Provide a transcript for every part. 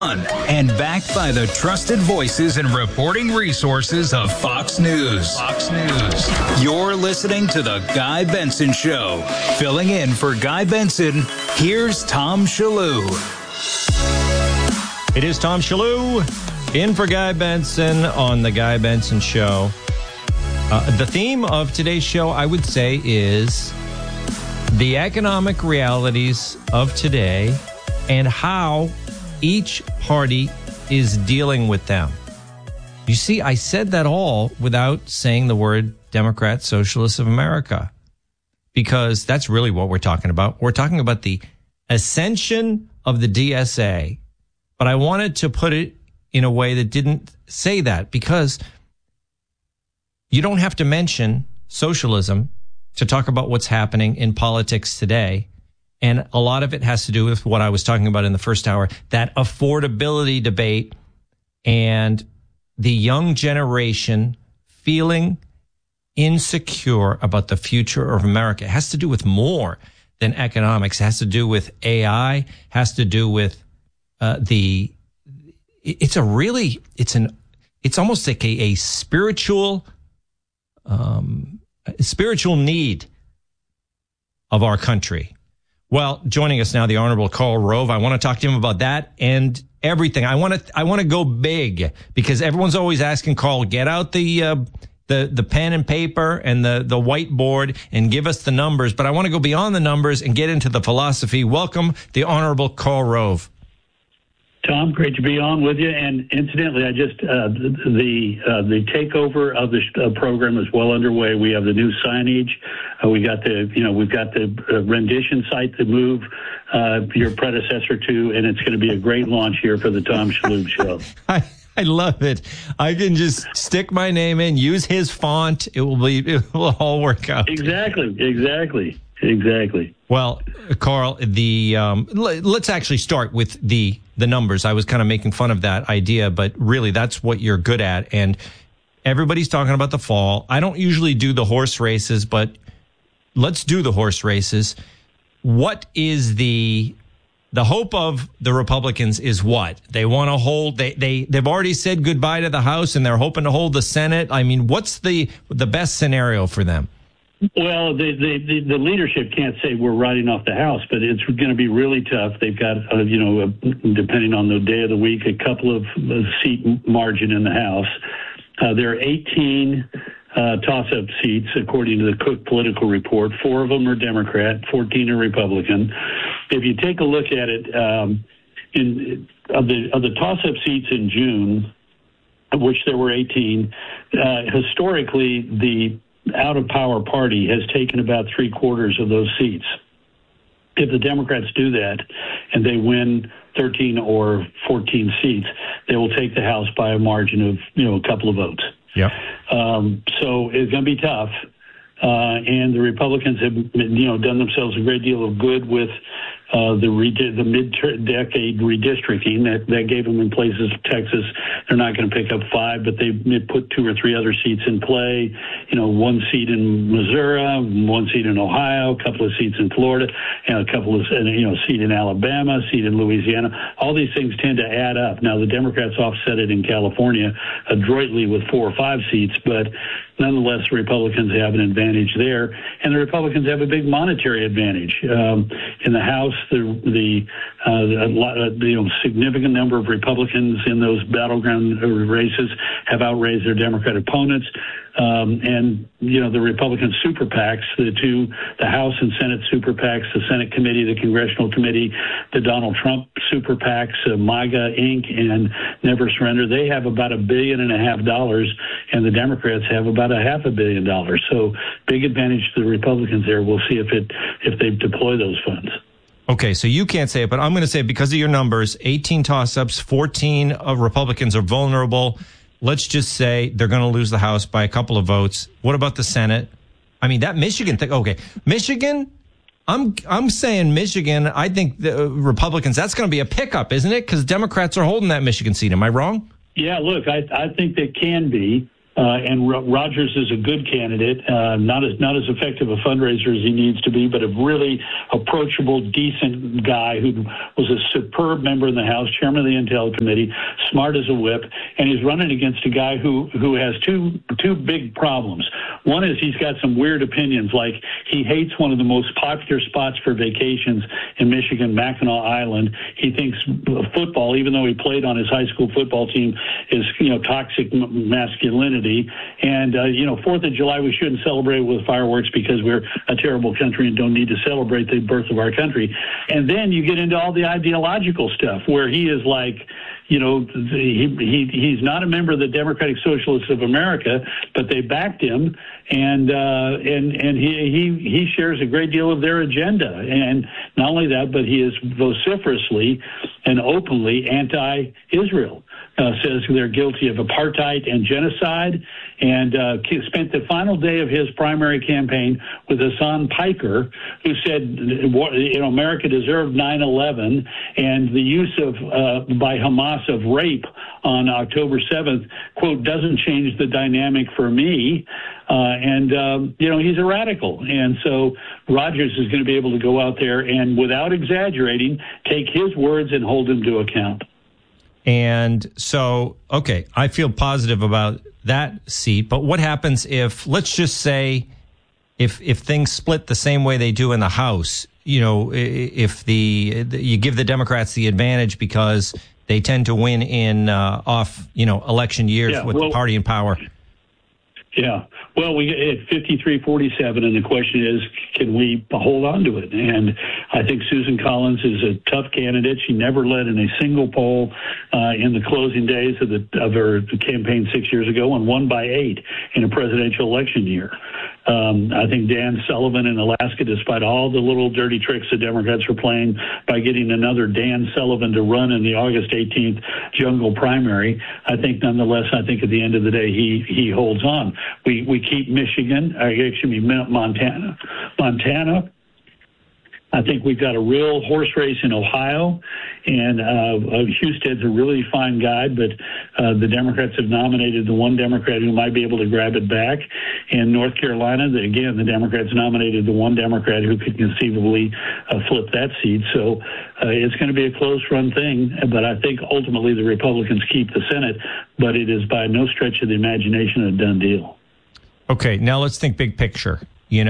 And backed by the trusted voices and reporting resources of Fox News. Fox News. You're listening to The Guy Benson Show. Filling in for Guy Benson, here's Tom Shillue. It is Tom Shillue in for Guy Benson on The Guy Benson Show. The theme of today's show, I would say, is the economic realities of today and how each party is dealing with them. You see, I said that all without saying the word Democrat Socialists of America, because that's really what we're talking about. We're talking about the ascension of the DSA, but I wanted to put it in a way that didn't say that, because you don't have to mention socialism to talk about what's happening in politics today. And a lot of it has to do with what I was talking about in the first hour, that affordability debate and the young generation feeling insecure about the future of America. It has to do with more than economics. It has to do with AI, has to do with it's almost like a spiritual need of our country. Well, joining us now, the Honorable Karl Rove. I want to talk to him about that and everything. I want to go big, because everyone's always asking Karl, get out the pen and paper and the whiteboard and give us the numbers. But I want to go beyond the numbers and get into the philosophy. Welcome, the Honorable Karl Rove. Tom, great to be on with you. And incidentally, I just the takeover of the program is well underway. We have the new signage. We've got the rendition site to move your predecessor to, and it's going to be a great launch here for the Tom Shillue Show. I love it. I can just stick my name in, use his font. It will all work out. Exactly. Well, Karl, let's actually start with the numbers. I was kind of making fun of that idea, but really that's what you're good at. And everybody's talking about the fall. I don't usually do the horse races, but let's do the horse races. What is the hope of the Republicans is what? They want to hold, they've already said goodbye to the House and they're hoping to hold the Senate. I mean, what's the best scenario for them? Well, the leadership can't say we're riding off the House, but it's going to be really tough. They've got, depending on the day of the week, a couple of seat margin in the House. There are 18 toss-up seats, according to the Cook Political Report. 4 of them are Democrat, 14 are Republican. If you take a look at it, of the toss-up seats in June, of which there were 18, historically, the out-of-power party has taken about 3/4 of those seats. If the Democrats do that and they win 13 or 14 seats, they will take the House by a margin of, a couple of votes. Yep. So it's going to be tough. And the Republicans have, done themselves a great deal of good with the mid-decade redistricting that gave them in places of Texas. They're not going to pick up 5, but they put 2 or 3 other seats in play. 1 seat in Missouri, 1 seat in Ohio, a couple of seats in Florida, and a couple of seat in Alabama, seat in Louisiana. All these things tend to add up. Now the Democrats offset it in California adroitly with 4 or 5 seats, but nonetheless, the Republicans have an advantage there, and the Republicans have a big monetary advantage in the House. The significant number of Republicans in those battleground races have outraised their Democrat opponents. And the Republican super PACs, the House and Senate super PACs, the Senate committee, the Congressional committee, the Donald Trump super PACs, MAGA Inc. and Never Surrender, they have about $1.5 billion, and the Democrats have about $500 million. So big advantage to the Republicans there. We'll see if they deploy those funds. Okay, so you can't say it, but I'm going to say it because of your numbers. 18 toss-ups, 14 Republicans are vulnerable. Let's just say they're going to lose the House by a couple of votes. What about the Senate? I mean, that Michigan thing. Okay, Michigan, I'm saying Michigan, I think the Republicans, that's going to be a pickup, isn't it? Because Democrats are holding that Michigan seat. Am I wrong? Yeah, look, I think they can be. And Rogers is a good candidate, not as effective a fundraiser as he needs to be, but a really approachable, decent guy who was a superb member in the House, chairman of the Intel Committee, smart as a whip, and he's running against a guy who has two big problems. One is he's got some weird opinions, like he hates one of the most popular spots for vacations in Michigan, Mackinac Island. He thinks football, even though he played on his high school football team, is toxic masculinity. And 4th of July we shouldn't celebrate with fireworks because we're a terrible country and don't need to celebrate the birth of our country. And then you get into all the ideological stuff where he is like, he's not a member of the Democratic Socialists of America, but they backed him, and he shares a great deal of their agenda. And not only that, but he is vociferously and openly anti-Israel. Says they're guilty of apartheid and genocide, and spent the final day of his primary campaign with Hassan Piker, who said, America deserved 9/11, and the use by Hamas of rape on October 7th, quote, doesn't change the dynamic for me. He's a radical. And so Rogers is going to be able to go out there and, without exaggerating, take his words and hold him to account. And so, okay, I feel positive about that seat. But what happens if, let's just say, if things split the same way they do in the House? If you give the Democrats the advantage because they tend to win in election years with the party in power. Yeah. Well, we at 53-47, and the question is, can we hold on to it? And I think Susan Collins is a tough candidate. She never led in a single poll in the closing days of her campaign 6 years ago, and won by 8 in a presidential election year. I think Dan Sullivan in Alaska, despite all the little dirty tricks the Democrats are playing by getting another Dan Sullivan to run in the August 18th jungle primary, I think nonetheless, at the end of the day, he holds on. We keep Michigan, Montana. I think we've got a real horse race in Ohio, and Husted's a really fine guy, but the Democrats have nominated the one Democrat who might be able to grab it back. In North Carolina, the Democrats nominated the one Democrat who could conceivably flip that seat. So it's going to be a close-run thing, but I think ultimately the Republicans keep the Senate, but it is by no stretch of the imagination a done deal. Okay, now let's think big picture.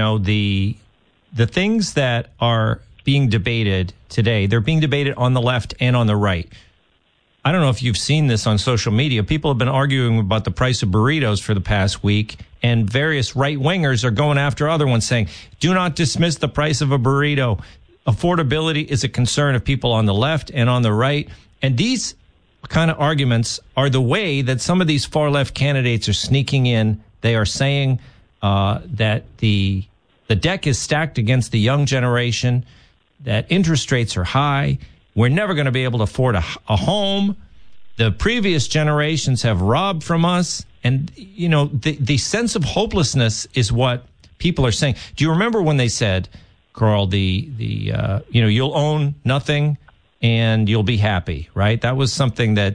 The things that are being debated today, they're being debated on the left and on the right. I don't know if you've seen this on social media. People have been arguing about the price of burritos for the past week, and various right-wingers are going after other ones saying, do not dismiss the price of a burrito. Affordability is a concern of people on the left and on the right. And these kind of arguments are the way that some of these far-left candidates are sneaking in. They are saying that the deck is stacked against the young generation, that interest rates are high. We're never going to be able to afford a home. The previous generations have robbed from us. And, the sense of hopelessness is what people are saying. Do you remember when they said, Carl, you'll own nothing and you'll be happy, right? That was something that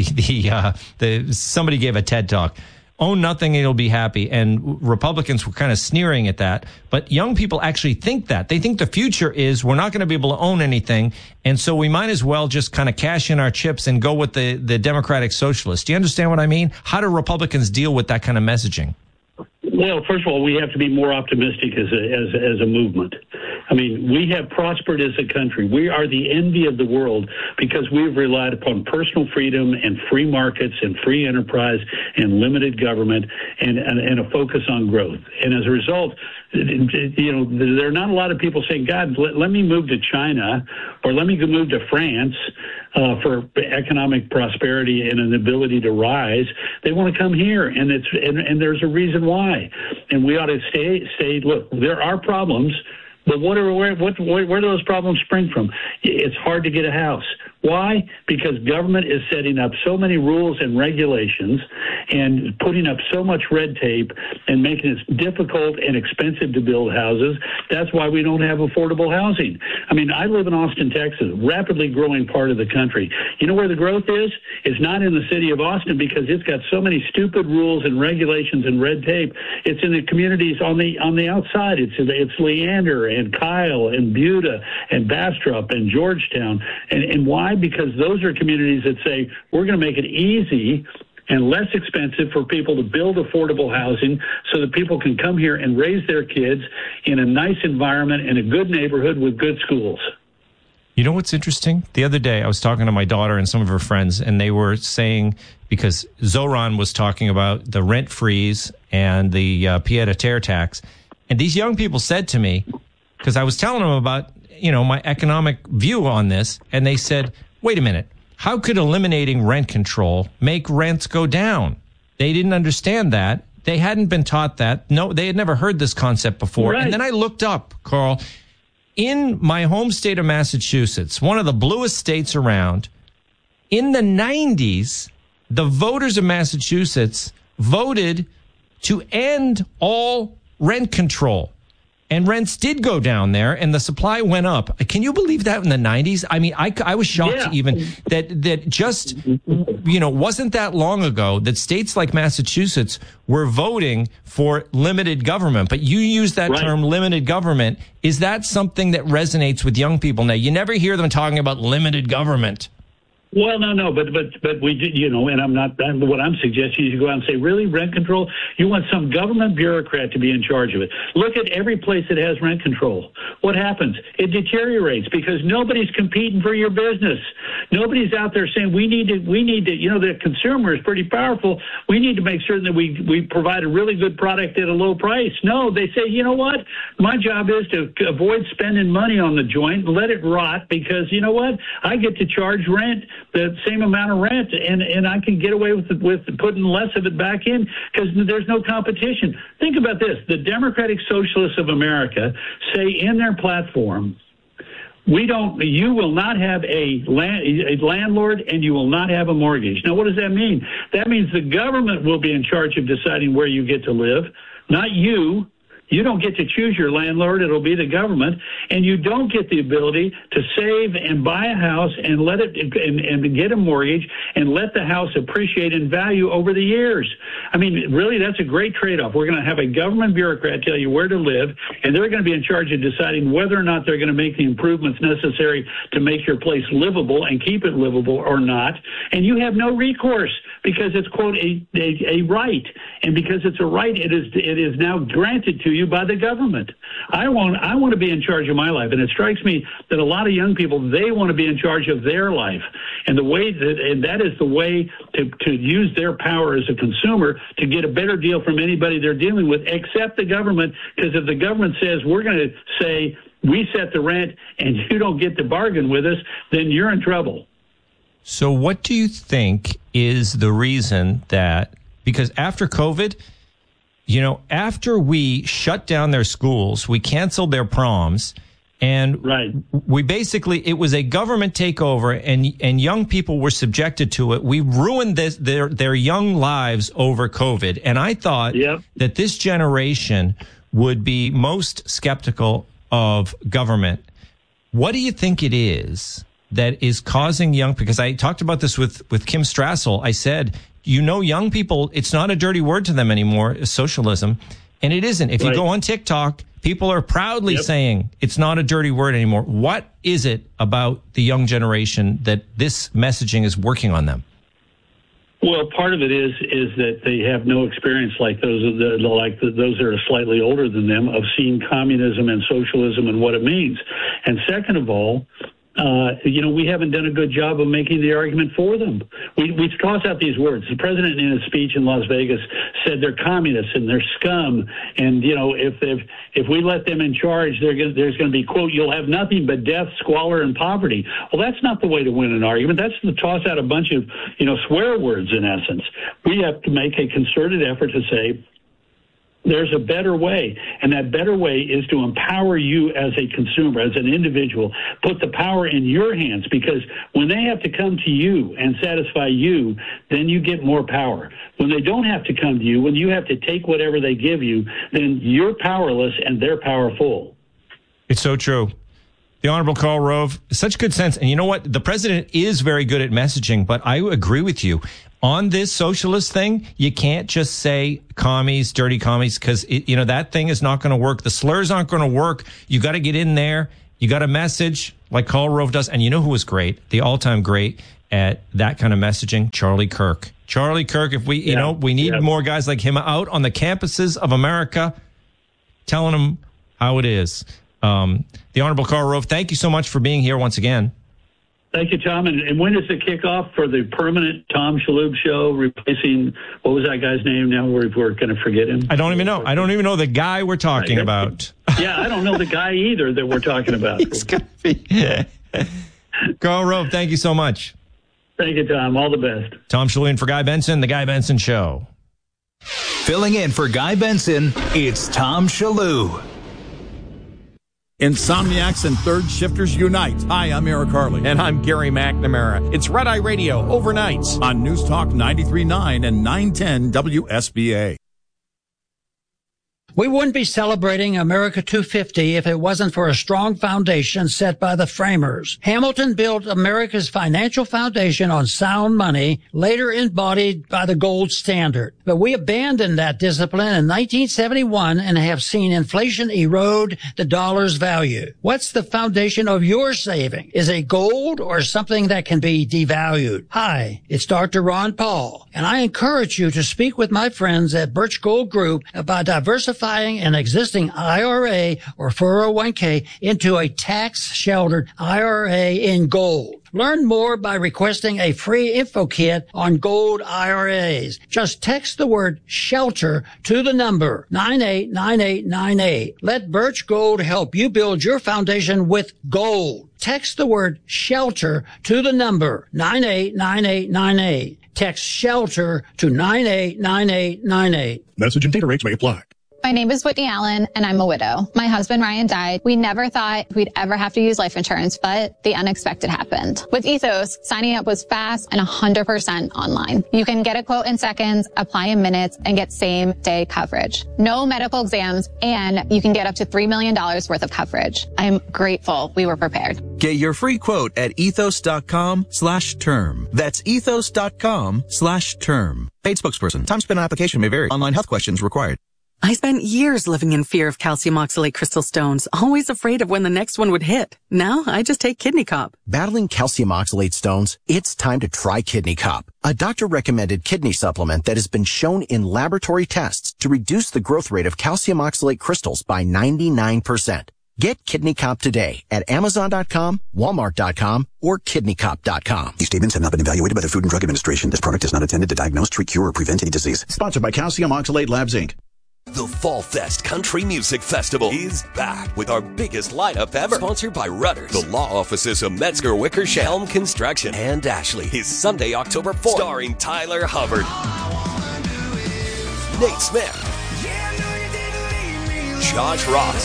somebody gave a TED Talk. Own nothing and you'll be happy. And Republicans were kind of sneering at that. But young people actually think that. They think the future is we're not going to be able to own anything. And so we might as well just kind of cash in our chips and go with the Democratic Socialists. Do you understand what I mean? How do Republicans deal with that kind of messaging? Well, first of all, we have to be more optimistic as a movement. I mean, we have prospered as a country. We are the envy of the world because we've relied upon personal freedom and free markets and free enterprise and limited government and a focus on growth. And as a result, there are not a lot of people saying, God, let me move to China or let me go move to France for economic prosperity and an ability to rise. They want to come here, and there's a reason why. And we ought to say, look, there are problems, but where do those problems spring from? It's hard to get a house. Why? Because government is setting up so many rules and regulations and putting up so much red tape and making it difficult and expensive to build houses. That's why we don't have affordable housing. I mean, I live in Austin, Texas, rapidly growing part of the country. You know where the growth is? It's not in the city of Austin because it's got so many stupid rules and regulations and red tape. It's in the communities on the outside. It's Leander and Kyle and Buda and Bastrop and Georgetown. And why? Because those are communities that say, we're going to make it easy and less expensive for people to build affordable housing so that people can come here and raise their kids in a nice environment in a good neighborhood with good schools. You know what's interesting? The other day, I was talking to my daughter and some of her friends, and they were saying, because Zoran was talking about the rent freeze and the pied-à-terre tax, and these young people said to me, because I was telling them about, my economic view on this, and they said, wait a minute, how could eliminating rent control make rents go down? They didn't understand that. They hadn't been taught that. No, they had never heard this concept before. Right. And then I looked up, Carl, in my home state of Massachusetts, one of the bluest states around, in the 90s, the voters of Massachusetts voted to end all rent control. And rents did go down there, and the supply went up. Can you believe that in the 90s? I mean, I was shocked even that just, wasn't that long ago that states like Massachusetts were voting for limited government. But you use that term, limited government. Is that something that resonates with young people now? You never hear them talking about limited government. Well, no, but we did, and what I'm suggesting is you go out and say, really, rent control? You want some government bureaucrat to be in charge of it. Look at every place that has rent control. What happens? It deteriorates because nobody's competing for your business. Nobody's out there saying we need to, the consumer is pretty powerful. We need to make certain that we provide a really good product at a low price. No, they say, you know what? My job is to avoid spending money on the joint, let it rot because, you know what? I get to charge rent, the same amount of rent, and I can get away with putting less of it back in because there's no competition. Think about this. The Democratic Socialists of America say in their platform, you will not have a landlord and you will not have a mortgage. Now, what does that mean? That means the government will be in charge of deciding where you get to live, not you. You don't get to choose your landlord. It'll be the government. And you don't get the ability to save and buy a house and let it and get a mortgage and let the house appreciate in value over the years. I mean, really, that's a great trade-off. We're going to have a government bureaucrat tell you where to live, and they're going to be in charge of deciding whether or not they're going to make the improvements necessary to make your place livable and keep it livable or not. And you have no recourse because it's, quote, a right. And because it's a right, it is now granted to you by the government. I want to be in charge of my life, and it strikes me that a lot of young people, they want to be in charge of their life, and that is the way to use their power as a consumer to get a better deal from anybody they're dealing with, except the government. Because if the government says we're going to say we set the rent and you don't get to bargain with us, then you're in trouble. So, what do you think is the reason that? Because after COVID, after we shut down their schools, we canceled their proms, and we basically, it was a government takeover, and young people were subjected to it. We ruined their young lives over COVID. And I thought that this generation would be most skeptical of government. What do you think it is that is causing because I talked about this with Kim Strassel. I said, young people, it's not a dirty word to them anymore, socialism. And it isn't. If you go on TikTok, people are proudly saying it's not a dirty word anymore. What is it about the young generation that this messaging is working on them? Well, part of it is that they have no experience like those that are slightly older than them of seeing communism and socialism and what it means. And second of all, we haven't done a good job of making the argument for them. We toss out these words. The president in his speech in Las Vegas said they're communists and they're scum. And, if we let them in charge, there's going to be, quote, you'll have nothing but death, squalor, and poverty. Well, that's not the way to win an argument. That's to toss out a bunch of, swear words in essence. We have to make a concerted effort to say, There's a better way, and that better way is to empower you as a consumer, as an individual. Put the power in your hands, because when they have to come to you and satisfy you, then you get more power. When they don't have to come to you, when you have to take whatever they give you, then you're powerless and they're powerful. It's so true. The Honorable Karl Rove, such good sense. And you know what? The president is very good at messaging, but I agree with you. On this socialist thing, you can't just say commies, dirty commies, because, that thing is not going to work. The slurs aren't going to work. You got to get in there. You got to message like Karl Rove does. And you know who was great? The all-time great at that kind of messaging? Charlie Kirk. Charlie Kirk, if we need more guys like him out on the campuses of America telling them how it is. The Honorable Karl Rove, thank you so much for being here once again. Thank you, Tom. And when is the kickoff for the permanent Tom Shalhoub show, replacing, what was that guy's name now? We're going to forget him. I don't even know. I don't even know the guy we're talking about. Yeah, I don't know the guy either that we're talking about. He's got to be. Karl Rove, thank you so much. Thank you, Tom. All the best. Tom Shalhoub for Guy Benson, The Guy Benson Show. Filling in for Guy Benson, it's Tom Shalhoub. Insomniacs and third shifters unite. Hi, I'm Eric Harley. And I'm Gary McNamara. It's Red Eye Radio, overnights. On News Talk 93.9 and 910 WSBA. We wouldn't be celebrating America 250 if it wasn't for a strong foundation set by the framers. Hamilton built America's financial foundation on sound money, later embodied by the gold standard. But we abandoned that discipline in 1971 and have seen inflation erode the dollar's value. What's the foundation of your saving? Is it gold or something that can be devalued? Hi, it's Dr. Ron Paul, and I encourage you to speak with my friends at Birch Gold Group about diversifying an existing IRA or 401k into a tax-sheltered IRA in gold. Learn more by requesting a free info kit on gold IRAs. Just text the word shelter to the number 989898. Let Birch Gold help you build your foundation with gold. Text the word shelter to the number 989898. Text shelter to 989898. Message and data rates may apply. My name is Whitney Allen, and I'm a widow. My husband, Ryan, died. We never thought we'd ever have to use life insurance, but the unexpected happened. With Ethos, signing up was fast and 100% online. You can get a quote in seconds, apply in minutes, and get same-day coverage. No medical exams, and you can get up to $3 million worth of coverage. I'm grateful we were prepared. Get your free quote at ethos.com/term. That's ethos.com/term. Paid spokesperson. Time spent on application may vary. Online health questions required. I spent years living in fear of calcium oxalate crystal stones, always afraid of when the next one would hit. Now I just take Kidney Cop. Battling calcium oxalate stones? It's time to try Kidney Cop, a doctor-recommended kidney supplement that has been shown in laboratory tests to reduce the growth rate of calcium oxalate crystals by 99%. Get Kidney Cop today at Amazon.com, Walmart.com, or KidneyCop.com. These statements have not been evaluated by the Food and Drug Administration. This product is not intended to diagnose, treat, cure, or prevent any disease. Sponsored by Calcium Oxalate Labs, Inc. The Fall Fest Country Music Festival is back with our biggest lineup ever. Sponsored by Rudders, the law offices of Metzger Wickersham, Helm Construction, and Ashley. Is Sunday, October 4th. Starring Tyler Hubbard, Nate Smith, Josh Ross,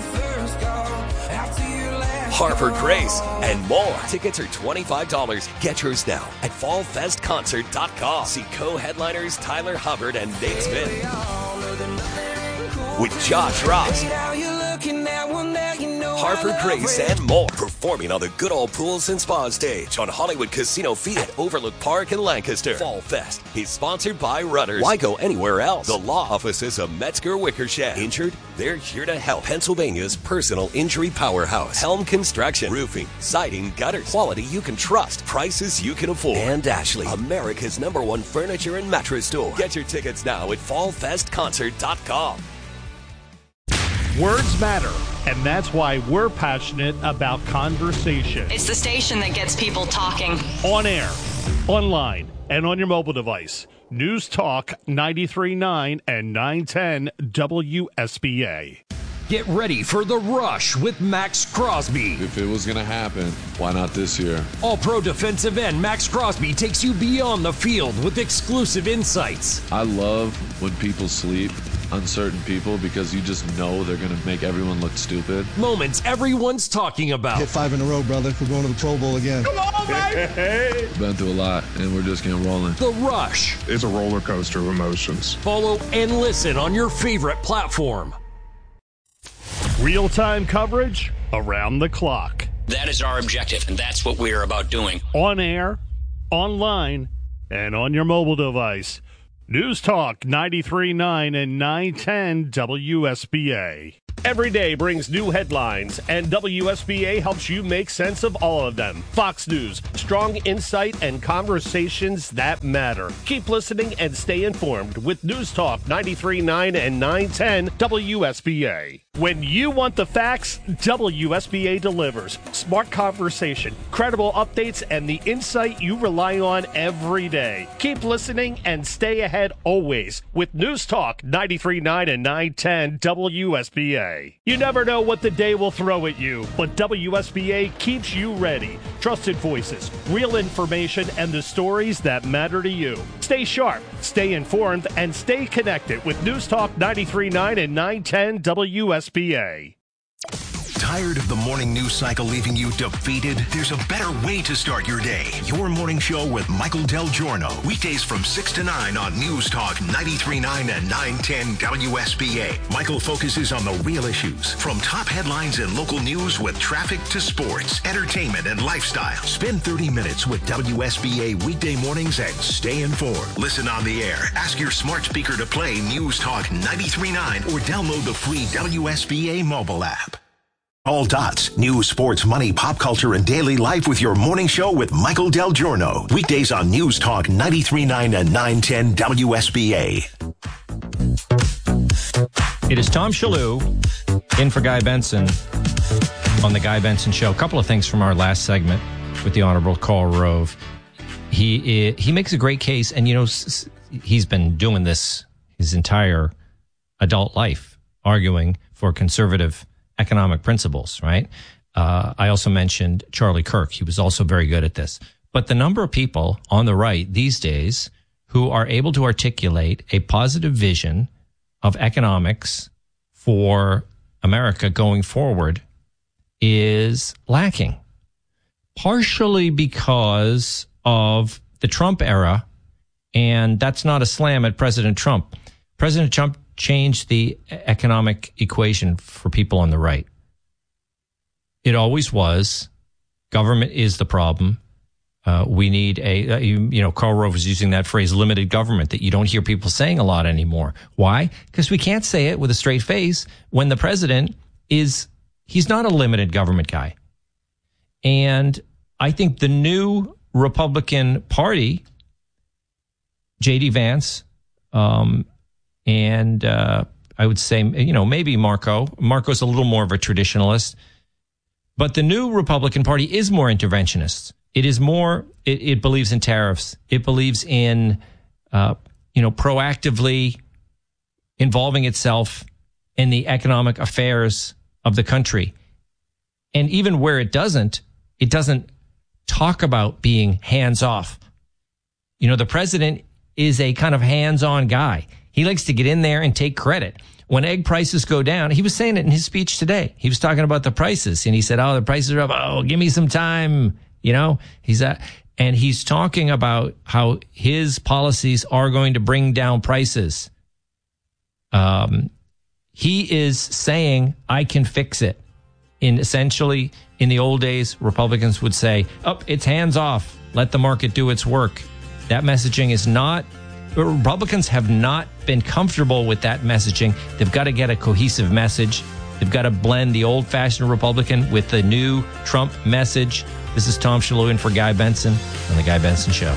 Harper Grace, and more. Tickets are $25. Get yours now at fallfestconcert.com. See co-headliners Tyler Hubbard and Nate Smith with Josh Ross, Harper Grace, and more. Performing on the Good Old Pools and Spa stage on Hollywood Casino Feet at Overlook Park in Lancaster. Fall Fest is sponsored by Rudders. Why go anywhere else? The law offices of Metzger Wickersham. Injured? They're here to help. Pennsylvania's personal injury powerhouse. Helm Construction. Roofing, siding, gutters. Quality you can trust. Prices you can afford. And Ashley, America's #1 furniture and mattress store. Get your tickets now at fallfestconcert.com. Words matter, and that's why we're passionate about conversation. It's the station that gets people talking. On air, online, and on your mobile device. News Talk 93.9 and 910 WSBA. Get ready for the rush with Max Crosby. If it was going to happen, why not this year? All-Pro defensive end Max Crosby takes you beyond the field with exclusive insights. I love when people sleep uncertain people because you just know they're going to make everyone look stupid. Moments everyone's talking about. Hit 5 in a row, brother. We're going to the Pro Bowl again. Come on, baby! We've been through a lot, and we're just getting rolling. The Rush. It's a roller coaster of emotions. Follow and listen on your favorite platform. Real-time coverage around the clock. That is our objective, and that's what we're about doing. On air, online, and on your mobile device. News Talk 93.9 and 910 WSBA. Every day brings new headlines, and WSBA helps you make sense of all of them. Fox News, strong insight and conversations that matter. Keep listening and stay informed with News Talk 93.9 and 910 WSBA. When you want the facts, WSBA delivers. Smart conversation, credible updates, and the insight you rely on every day. Keep listening and stay ahead always with News Talk 93.9 and 910 WSBA. You never know what the day will throw at you, but WSBA keeps you ready. Trusted voices, real information, and the stories that matter to you. Stay sharp, stay informed, and stay connected with News Talk 93.9 and 910 WSBA. Tired of the morning news cycle leaving you defeated? There's a better way to start your day. Your morning show with Michael Del Giorno. Weekdays from 6 to 9 on News Talk 93.9 and 910 WSBA. Michael focuses on the real issues, from top headlines and local news with traffic to sports, entertainment, and lifestyle. Spend 30 minutes with WSBA weekday mornings and stay informed. Listen on the air. Ask your smart speaker to play News Talk 93.9 or download the free WSBA mobile app. All dots, news, sports, money, pop culture, and daily life with your morning show with Michael Del Giorno. Weekdays on News Talk 93.9 and 910 WSBA. It is Tom Shalhoub in for Guy Benson on the Guy Benson Show. A couple of things from our last segment with the Honorable Karl Rove. He makes a great case, and he's been doing this his entire adult life, arguing for conservative economic principles, right? I also mentioned Charlie Kirk. He was also very good at this. But the number of people on the right these days who are able to articulate a positive vision of economics for America going forward is lacking, partially because of the Trump era. And that's not a slam at President Trump. President Trump changed the economic equation for people on the right. It always was. Government is the problem. We need Karl Rove was using that phrase, limited government, that you don't hear people saying a lot anymore. Why? Because we can't say it with a straight face when the president he's not a limited government guy. And I think the new Republican Party, J.D. Vance, and I would say, maybe Marco. Marco's a little more of a traditionalist. But the new Republican Party is more interventionist. It is more, it believes in tariffs. It believes in, proactively involving itself in the economic affairs of the country. And even where it doesn't talk about being hands-off. The president is a kind of hands-on guy. He likes to get in there and take credit. When egg prices go down, he was saying it in his speech today. He was talking about the prices, and he said, the prices are up. Oh, give me some time. He's talking about how his policies are going to bring down prices. He is saying, I can fix it. Essentially, in the old days, Republicans would say, it's hands off. Let the market do its work. That messaging is not... Republicans have not been comfortable with that messaging. They've got to get a cohesive message. They've got to blend the old-fashioned Republican with the new Trump message. This is Tom Shalhoub in for Guy Benson on The Guy Benson Show.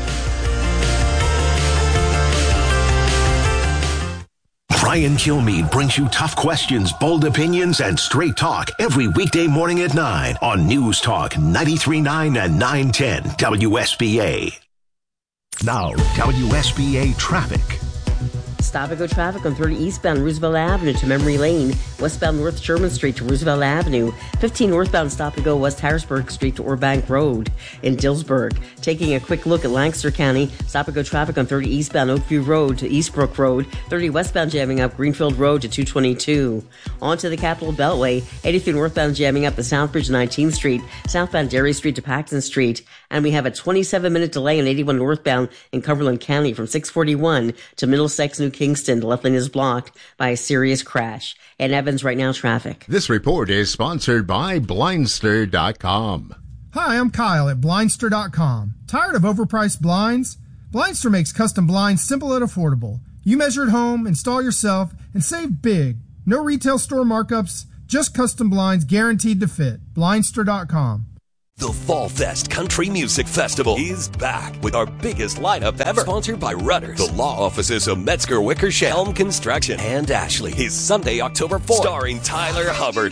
Brian Kilmeade brings you tough questions, bold opinions, and straight talk every weekday morning at 9 on News Talk 93.9 and 910 WSBA. Now, WSBA traffic. Stop and go traffic on 30 eastbound Roosevelt Avenue to Memory Lane, westbound North Sherman Street to Roosevelt Avenue, 15 northbound stop and go West Harrisburg Street to Orbank Road in Dillsburg. Taking a quick look at Lancaster County, stop and go traffic on 30 eastbound Oakview Road to Eastbrook Road, 30 westbound jamming up Greenfield Road to 222. On to the Capitol Beltway, 83 northbound jamming up the Southbridge 19th Street, southbound Derry Street to Paxton Street, and we have a 27-minute delay on 81 northbound in Cumberland County from 641 to Middlesex, New Kingston. The left lane is blocked by a serious crash. And Evans, right now, traffic. This report is sponsored by Blindster.com. Hi, I'm Kyle at Blindster.com. Tired of overpriced blinds? Blindster makes custom blinds simple and affordable. You measure at home, install yourself, and save big. No retail store markups, just custom blinds guaranteed to fit. Blindster.com. The Fall Fest Country Music Festival is back with our biggest lineup ever. Sponsored by Rudders, the law offices of Metzger Wickersham, Helm Construction, and Ashley. Is Sunday, October 4th. Starring Tyler Hubbard,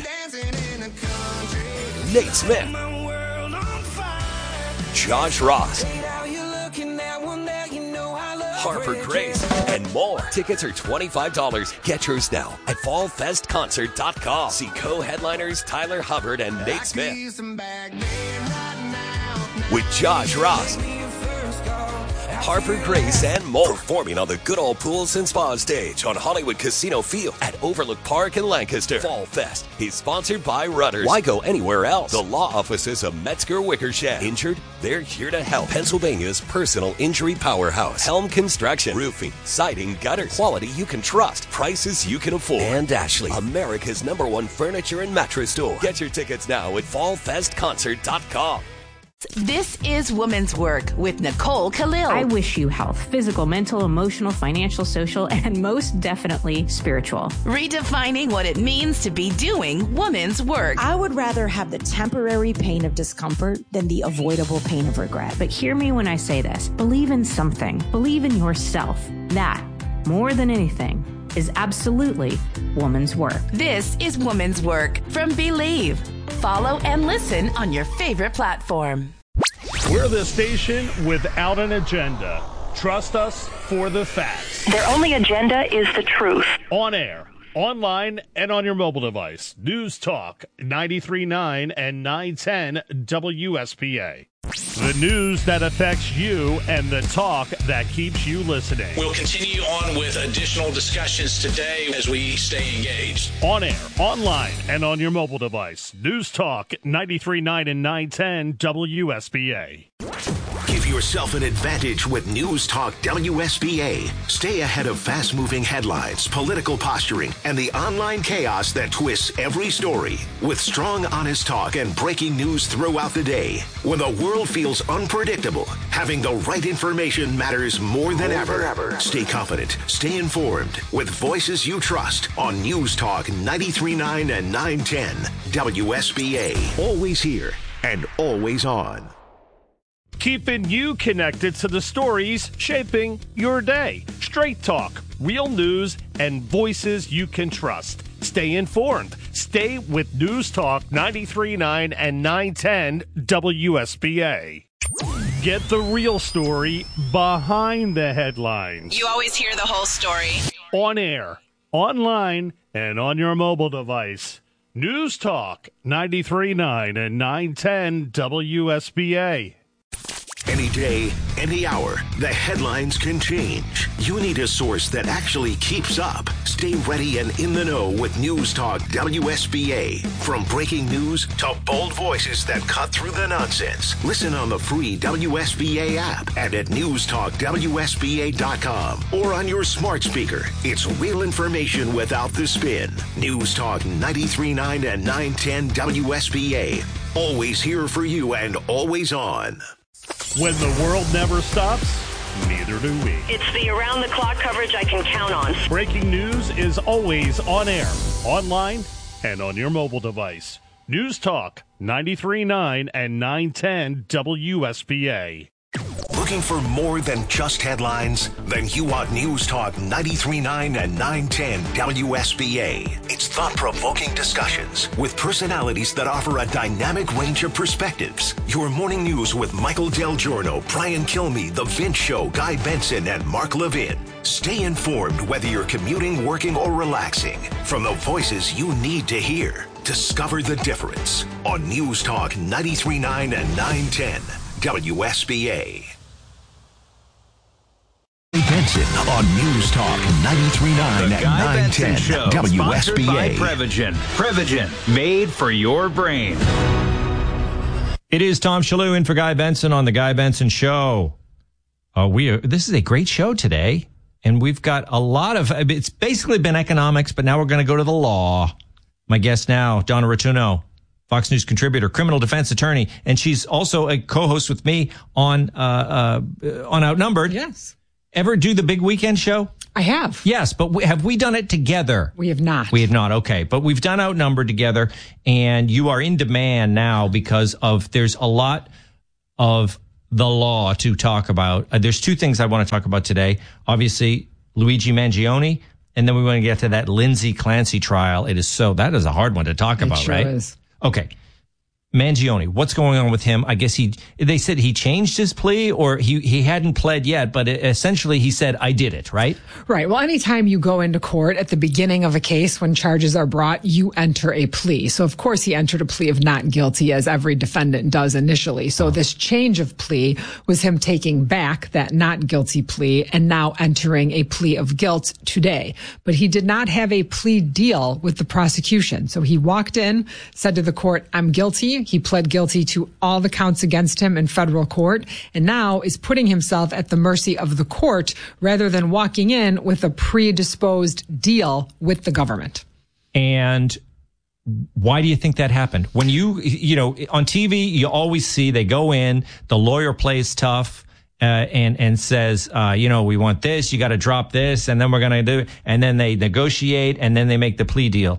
Nate Smith, Josh Ross, Harper Grace, and more. Tickets are $25. Get yours now at fallfestconcert.com. See co-headliners Tyler Hubbard and Nate Smith with Josh Ross, Harper Grace, and more. Performing on the Good Old Pools and Spa stage on Hollywood Casino Field at Overlook Park in Lancaster. Fall Fest is sponsored by Rudders. Why go anywhere else? The law offices of Metzger Wickersham. Injured? They're here to help. Pennsylvania's personal injury powerhouse. Helm Construction. Roofing, siding, gutters. Quality you can trust. Prices you can afford. And Ashley, America's #1 furniture and mattress store. Get your tickets now at fallfestconcert.com. This is Woman's Work with Nicole Khalil. I wish you health, physical, mental, emotional, financial, social, and most definitely spiritual. Redefining what it means to be doing woman's work. I would rather have the temporary pain of discomfort than the avoidable pain of regret. But hear me when I say this. Believe in something. Believe in yourself. That, more than anything, is absolutely woman's work. This is Woman's Work from Believe. Follow and listen on your favorite platform. We're the station without an agenda. Trust us for the facts. Their only agenda is the truth. On air, online, and on your mobile device. News Talk 93.9 and 910 WSPA. The news that affects you and the talk that keeps you listening. We'll continue on with additional discussions today as we stay engaged. On air, online, and on your mobile device. News Talk 93.9 and 910 WSPA. Give yourself an advantage with News Talk WSBA. Stay ahead of fast-moving headlines, political posturing, and the online chaos that twists every story. With strong, honest talk and breaking news throughout the day. When the world feels unpredictable, having the right information matters more than ever. Stay confident, stay informed, with voices you trust on News Talk 93.9 and 910 WSBA. Always here and always on. Keeping you connected to the stories shaping your day. Straight talk, real news, and voices you can trust. Stay informed. Stay with News Talk 93.9 and 910 WSBA. Get the real story behind the headlines. You always hear the whole story. On air, online, and on your mobile device. News Talk 93.9 and 910 WSBA. Any day, any hour, the headlines can change. You need a source that actually keeps up. Stay ready and in the know with News Talk WSBA. From breaking news to bold voices that cut through the nonsense. Listen on the free WSBA app and at newstalkwsba.com or on your smart speaker. It's real information without the spin. News Talk 93.9 and 910 WSBA. Always here for you and always on. When the world never stops, neither do we. It's the around-the-clock coverage I can count on. Breaking news is always on air, online, and on your mobile device. News Talk 93.9 and 910 WSBA. Looking Looking for more than just headlines? Then you want News Talk 93.9 and 910 WSBA. It's thought-provoking discussions with personalities that offer a dynamic range of perspectives. Your morning news with Michael Del Giorno, Brian Kilmeade, The Vince Show, Guy Benson, and Mark Levin. Stay informed whether you're commuting, working, or relaxing. From the voices you need to hear. Discover the difference on News Talk 93.9 and 910 WSBA. Benson on News Talk 93.9 and 910 Show, WSBA. By Prevagen. Prevagen, made for your brain. It is Tom Shalhoub in for Guy Benson on the Guy Benson Show. This is a great show today, and we've got a lot of. It's basically been economics, but now we're going to go to the law. My guest now, Donna Rotunno, Fox News contributor, criminal defense attorney, and she's also a co-host with me on Outnumbered. Yes. Ever do the big weekend show? I have. Yes, but have we done it together? We have not. We have not. Okay, but we've done Outnumbered together, and you are in demand now because there's a lot of the law to talk about. There's two things I want to talk about today. Obviously, Luigi Mangione. And then we want to get to that Lindsay Clancy trial. That is a hard one to talk about, sure right? Is. Okay. Mangione, what's going on with him? I guess they said he changed his plea, or he hadn't pled yet, but essentially he said, I did it, right? Right. Well, anytime you go into court at the beginning of a case when charges are brought, you enter a plea. So, of course, he entered a plea of not guilty, as every defendant does initially. So this change of plea was him taking back that not guilty plea and now entering a plea of guilt today. But he did not have a plea deal with the prosecution. So he walked in, said to the court, I'm guilty. He pled guilty to all the counts against him in federal court, and now is putting himself at the mercy of the court rather than walking in with a predisposed deal with the government. And why do you think that happened? When you on TV, you always see they go in, the lawyer plays tough, and says, we want this, you got to drop this, and then we're going to do it. And then they negotiate, and then they make the plea deal.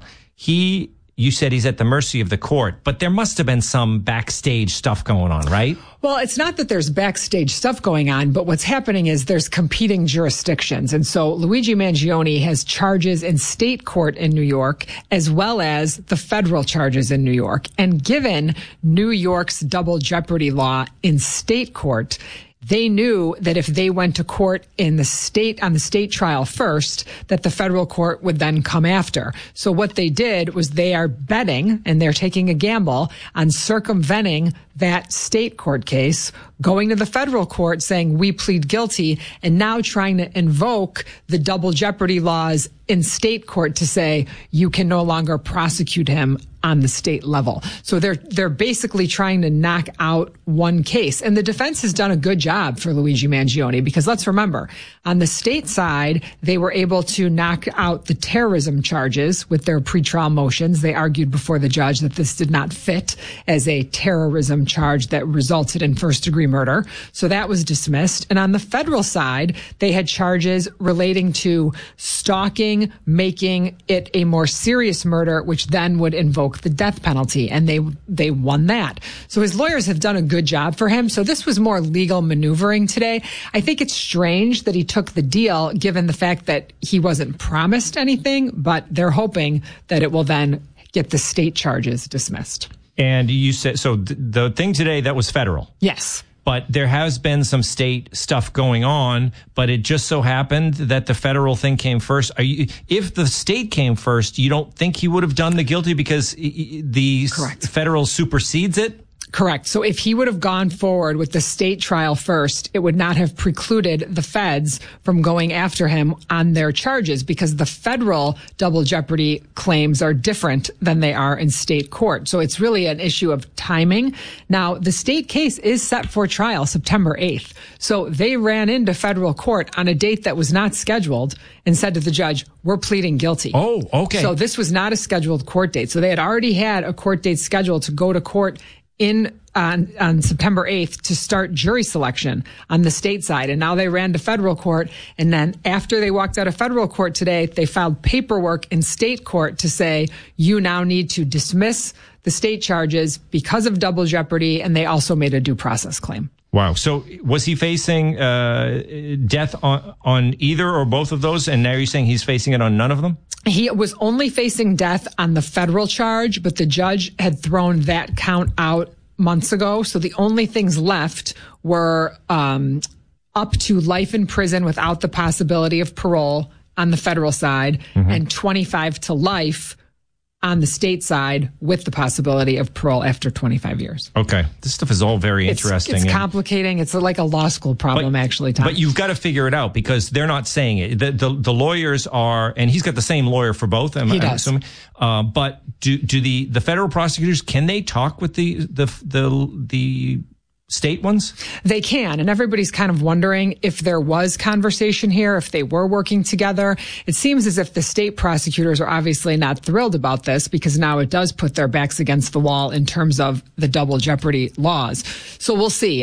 You said he's at the mercy of the court, but there must have been some backstage stuff going on, right? Well, it's not that there's backstage stuff going on, but what's happening is there's competing jurisdictions. And so Luigi Mangione has charges in state court in New York, as well as the federal charges in New York. And given New York's double jeopardy law in state court, they knew that if they went to court on the state trial first, that the federal court would then come after. So what they did was they are betting, and they're taking a gamble on circumventing that state court case, going to the federal court saying we plead guilty, and now trying to invoke the double jeopardy laws in state court to say you can no longer prosecute him on the state level. So they're basically trying to knock out one case. And the defense has done a good job for Luigi Mangione, because let's remember, on the state side, they were able to knock out the terrorism charges with their pretrial motions. They argued before the judge that this did not fit as a terrorism charge that resulted in first-degree murder. So that was dismissed. And on the federal side, they had charges relating to stalking, making it a more serious murder, which then would invoke the death penalty. And they won that. So his lawyers have done a good job for him. So this was more legal maneuvering today. I think it's strange that he took the deal, given the fact that he wasn't promised anything, but they're hoping that it will then get the state charges dismissed. And you said, so the thing today, that was federal. Yes. But there has been some state stuff going on, but it just so happened that the federal thing came first. If the state came first, you don't think he would have done the guilty because the federal supersedes it? Correct. So if he would have gone forward with the state trial first, it would not have precluded the feds from going after him on their charges, because the federal double jeopardy claims are different than they are in state court. So it's really an issue of timing. Now, the state case is set for trial September 8th. So they ran into federal court on a date that was not scheduled and said to the judge, we're pleading guilty. Oh, okay. So this was not a scheduled court date. So they had already had a court date scheduled to go to court on September 8th to start jury selection on the state side. And now they ran to federal court. And then after they walked out of federal court today, they filed paperwork in state court to say, you now need to dismiss the state charges because of double jeopardy. And they also made a due process claim. Wow. So was he facing death on either or both of those? And now you're saying he's facing it on none of them? He was only facing death on the federal charge, but the judge had thrown that count out months ago. So the only things left were up to life in prison without the possibility of parole on the federal side, and 25 to life on the state side with the possibility of parole after 25 years. Okay. This stuff is all very interesting. It's complicating. It's like a law school problem, actually, Tom. But you've got to figure it out because they're not saying it. The lawyers are, and he's got the same lawyer for both. He does. I'm assuming. But do the federal prosecutors, can they talk with the state ones? They can. And everybody's kind of wondering if there was conversation here, if they were working together. It seems as if the state prosecutors are obviously not thrilled about this because now it does put their backs against the wall in terms of the double jeopardy laws. So we'll see.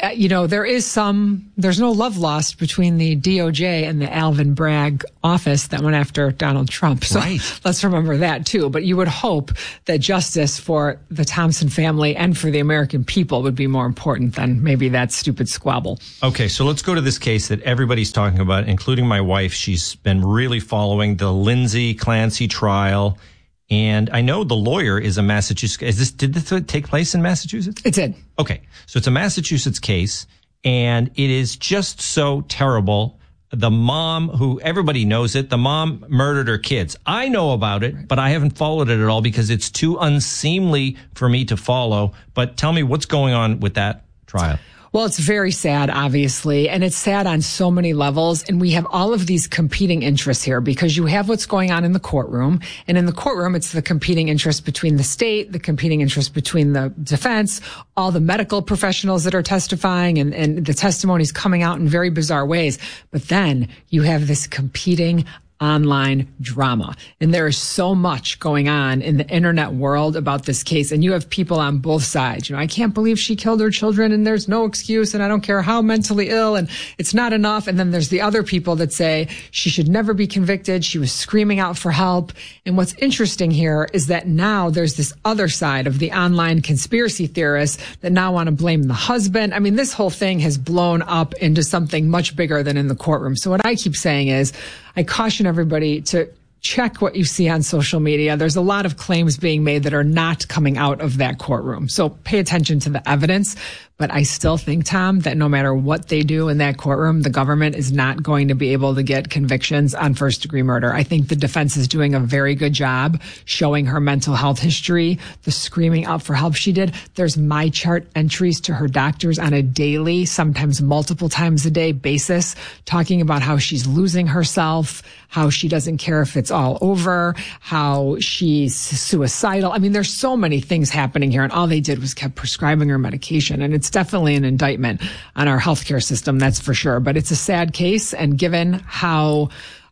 There's no love lost between the DOJ and the Alvin Bragg office that went after Donald Trump. So let's remember that too. But you would hope that justice for the Thompson family and for the American people would be more important than maybe that stupid squabble. Okay, so let's go to this case that everybody's talking about, including my wife. She's been really following the Lindsay Clancy trial. And I know the lawyer is a Massachusetts. Did this take place in Massachusetts? It did. Okay, so it's a Massachusetts case, and it is just so terrible. The mom, who everybody knows it, the mom murdered her kids. I know about it, but I haven't followed it at all because it's too unseemly for me to follow. But tell me what's going on with that trial. Well, it's very sad, obviously, and it's sad on so many levels. And we have all of these competing interests here because you have what's going on in the courtroom. And in the courtroom, it's the competing interest between the state, the competing interest between the defense, all the medical professionals that are testifying, and the testimonies coming out in very bizarre ways. But then you have this competing online drama. And there is so much going on in the internet world about this case. And you have people on both sides. I can't believe she killed her children and there's no excuse and I don't care how mentally ill and it's not enough. And then there's the other people that say she should never be convicted. She was screaming out for help. And what's interesting here is that now there's this other side of the online conspiracy theorists that now want to blame the husband. I mean, this whole thing has blown up into something much bigger than in the courtroom. So what I keep saying is, I caution everybody to check what you see on social media. There's a lot of claims being made that are not coming out of that courtroom. So pay attention to the evidence. But I still think, Tom, that no matter what they do in that courtroom, the government is not going to be able to get convictions on first-degree murder. I think the defense is doing a very good job showing her mental health history, the screaming out for help she did. There's MyChart entries to her doctors on a daily, sometimes multiple times a day basis, talking about how she's losing herself, how she doesn't care if it's all over, how she's suicidal. I mean, there's so many things happening here, and all they did was kept prescribing her medication. And it's definitely an indictment on our healthcare system, that's for sure. But it's a sad case, and given how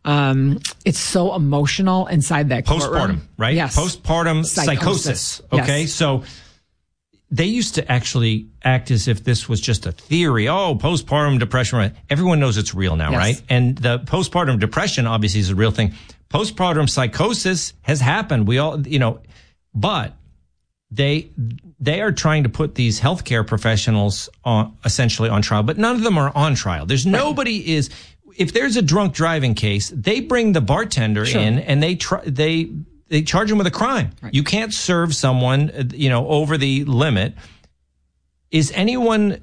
it's so emotional inside that courtroom. Postpartum, right? Yes. Postpartum psychosis. Okay, yes. So they used to actually act as if this was just a theory. Oh, postpartum depression. Everyone knows it's real now, yes. Right? And the postpartum depression obviously is a real thing. Postpartum psychosis has happened. We all, but they are trying to put these healthcare professionals essentially on trial, but none of them are on trial. There's nobody is. If there's a drunk driving case, they bring the bartender in and they charge him with a crime. Right. You can't serve someone, over the limit. Is anyone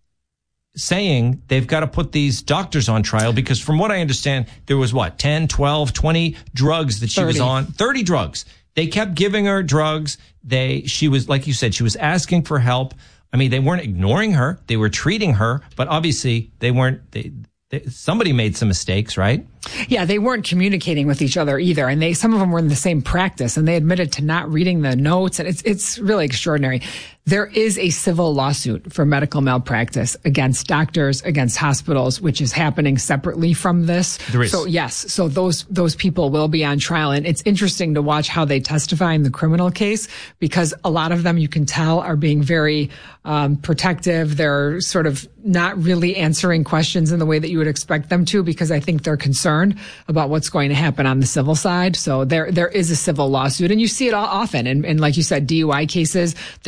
saying they've got to put these doctors on trial? Because from what I understand, there was 10, 12, 20 drugs that she was on, 30 drugs. They kept giving her drugs. She was, like you said, she was asking for help. I mean, they weren't ignoring her. They were treating her, but obviously they weren't, somebody made some mistakes, right? Yeah, they weren't communicating with each other either. And some of them were in the same practice, and they admitted to not reading the notes. And it's really extraordinary. There is a civil lawsuit for medical malpractice against doctors, against hospitals, which is happening separately from this. There is. So yes, so those people will be on trial. And it's interesting to watch how they testify in the criminal case, because a lot of them, you can tell, are being very protective. They're sort of not really answering questions in the way that you would expect them to, because I think they're concerned about what's going to happen on the civil side. So there is a civil lawsuit, and you see it all often. And like you said, DUI cases, they're civil.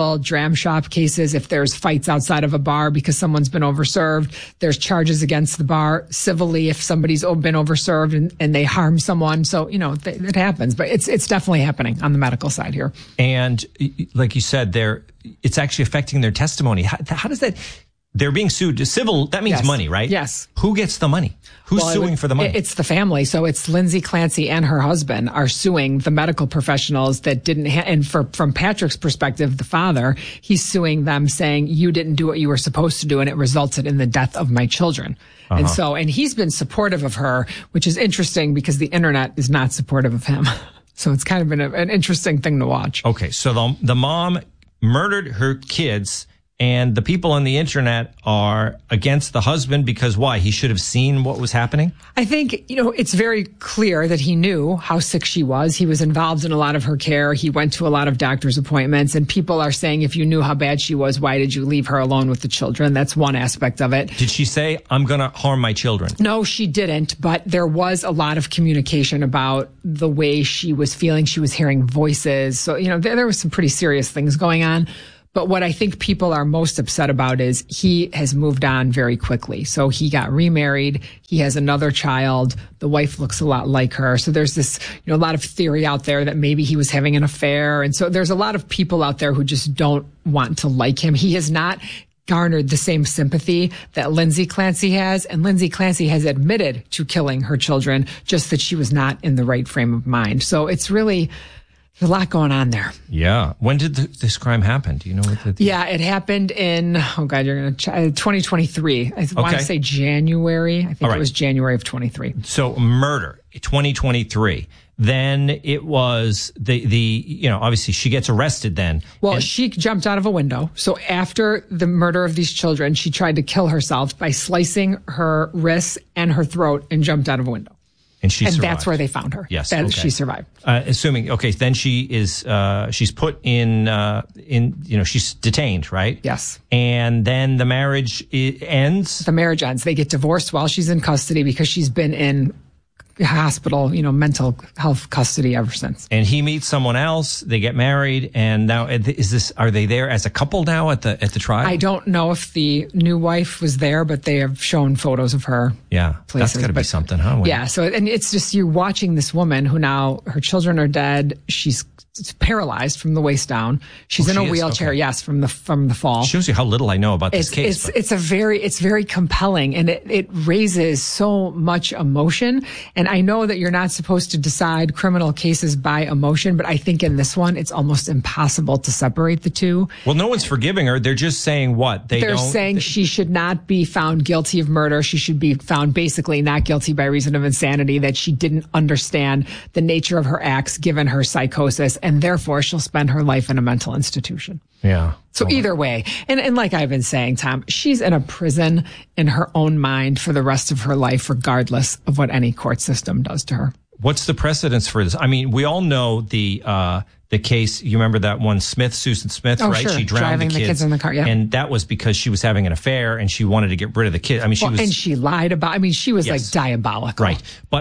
civil dram shop cases. If there's fights outside of a bar because someone's been overserved, there's charges against the bar civilly if somebody's been overserved and they harm someone. So, it happens, but it's definitely happening on the medical side here. And like you said, it's actually affecting their testimony. How does that... They're being sued. Civil, that means money, right? Yes. Who gets the money? Who's suing for the money? It's the family. So it's Lindsay Clancy and her husband are suing the medical professionals that didn't, and from Patrick's perspective, the father, he's suing them saying, you didn't do what you were supposed to do and it resulted in the death of my children. And he's been supportive of her, which is interesting because the internet is not supportive of him. So it's kind of been an interesting thing to watch. Okay. So the mom murdered her kids. And the people on the internet are against the husband because why? He should have seen what was happening? I think, it's very clear that he knew how sick she was. He was involved in a lot of her care. He went to a lot of doctor's appointments. And people are saying, if you knew how bad she was, why did you leave her alone with the children? That's one aspect of it. Did she say, I'm going to harm my children? No, she didn't. But there was a lot of communication about the way she was feeling. She was hearing voices. So, there was some pretty serious things going on. But what I think people are most upset about is he has moved on very quickly. So he got remarried. He has another child. The wife looks a lot like her. So there's this, a lot of theory out there that maybe he was having an affair. And so there's a lot of people out there who just don't want to like him. He has not garnered the same sympathy that Lindsay Clancy has. And Lindsay Clancy has admitted to killing her children, just that she was not in the right frame of mind. So it's really... There's a lot going on there. Yeah. When did this crime happen? Do you know what Yeah, it happened in, 2023. I want to say January. I think it was January of 23. So murder, 2023. Then it was obviously she gets arrested then. Well, she jumped out of a window. So after the murder of these children, she tried to kill herself by slicing her wrists and her throat and jumped out of a window. And she survived. That's where they found her. Yes, she survived. Then she is she's put in she's detained, right? Yes. And then the marriage ends. The marriage ends. They get divorced while she's in custody because she's been in hospital, mental health custody ever since. And he meets someone else. They get married, and now are they there as a couple now at the trial? I don't know if the new wife was there, but they have shown photos of her. Yeah, places. That's got to be something, huh? Yeah. So, and it's just you're watching this woman who now her children are dead. She's paralyzed from the waist down. She's in a wheelchair. Okay. Yes, from the fall. Shows you how little I know about this case. It's very compelling, and it raises so much emotion. And I know that you're not supposed to decide criminal cases by emotion, but I think in this one, it's almost impossible to separate the two. Well, no one's forgiving her. They're just saying what? They're saying she should not be found guilty of murder. She should be found basically not guilty by reason of insanity, that she didn't understand the nature of her acts given her psychosis, and therefore she'll spend her life in a mental institution. Yeah. So either way, and like I've been saying, Tom, she's in a prison in her own mind for the rest of her life, regardless of what any court system does to her. What's the precedence for this? I mean, we all know the case. You remember that one, Susan Smith, right? Sure. She drowned Driving the kids in the car, yeah. And that was because she was having an affair and she wanted to get rid of the kid. I mean, and she lied about. I mean, she was like diabolical, right? But